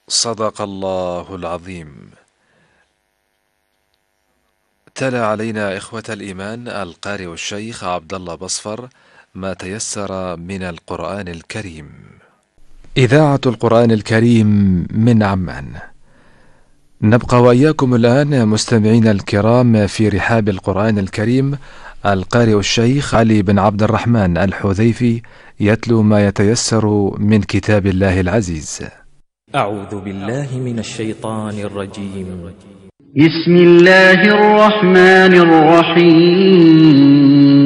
صدق الله العظيم. تلا علينا إخوة الإيمان القارئ الشيخ عبد الله بصفر ما تيسر من القرآن الكريم. إذاعة القرآن الكريم من عمان. نبقى وإياكم الآن مستمعين الكرام في رحاب القرآن الكريم. القارئ الشيخ علي بن عبد الرحمن الحذيفي يتلو ما يتيسر من كتاب الله العزيز. أعوذ بالله من الشيطان الرجيم. بسم الله الرحمن الرحيم.